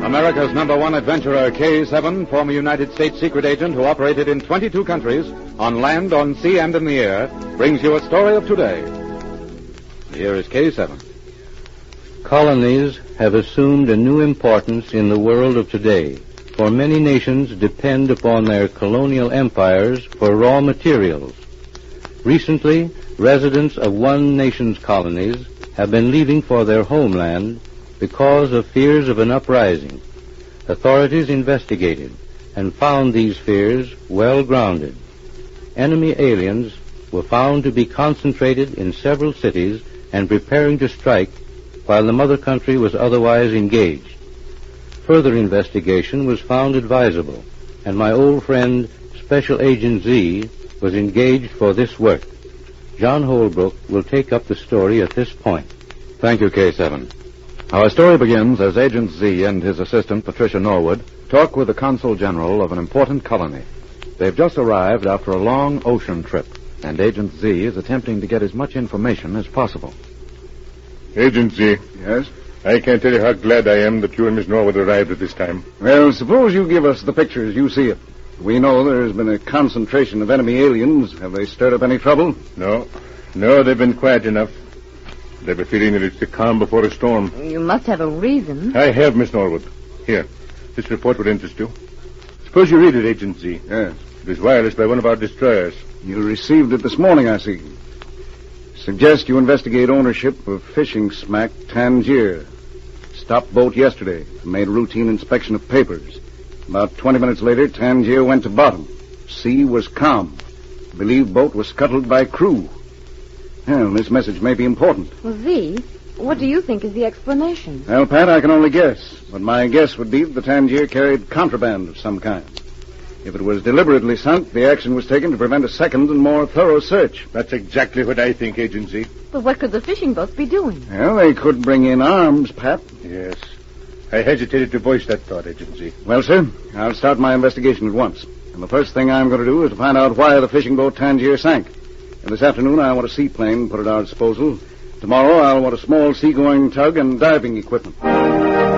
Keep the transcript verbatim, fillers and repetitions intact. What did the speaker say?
America's number one adventurer, K seven, former United States secret agent who operated in twenty-two countries, on land, on sea, and in the air, brings you a story of today. Here is K seven. Colonies have assumed a new importance in the world of today, for many nations depend upon their colonial empires for raw materials. Recently, residents of one nation's colonies have been leaving for their homeland because of fears of an uprising. Authorities investigated and found these fears well-grounded. Enemy aliens were found to be concentrated in several cities and preparing to strike while the mother country was otherwise engaged. Further investigation was found advisable, and my old friend, Special Agent Z, was engaged for this work. John Holbrook will take up the story at this point. Thank you, K seven. Our story begins as Agent Z and his assistant, Patricia Norwood, talk with the Consul General of an important colony. They've just arrived after a long ocean trip, and Agent Z is attempting to get as much information as possible. Agent Z. Yes? I can't tell you how glad I am that you and Miss Norwood arrived at this time. Well, suppose you give us the picture as you see it. We know there's been a concentration of enemy aliens. Have they stirred up any trouble? No. No, they've been quiet enough. They have a feeling that it's the calm before a storm. You must have a reason. I have, Miss Norwood. Here, this report would interest you. Suppose you read it, Agent Z. Yes. It was wireless by one of our destroyers. You received it this morning, I see. Suggest you investigate ownership of fishing smack Tangier. Stopped boat yesterday. Made routine inspection of papers. About twenty minutes later, Tangier went to bottom. Sea was calm. Believed boat was scuttled by crew. Well, this message may be important. Well, Z, what do you think is the explanation? Well, Pat, I can only guess. But my guess would be that the Tangier carried contraband of some kind. If it was deliberately sunk, the action was taken to prevent a second and more thorough search. That's exactly what I think, Agent Z. But what could the fishing boats be doing? Well, they could bring in arms, Pat. Yes. I hesitated to voice that thought, Agent Z. Well, sir, I'll start my investigation at once. And the first thing I'm going to do is to find out why the fishing boat Tangier sank. And this afternoon, I want a seaplane put at our disposal. Tomorrow, I'll want a small seagoing tug and diving equipment.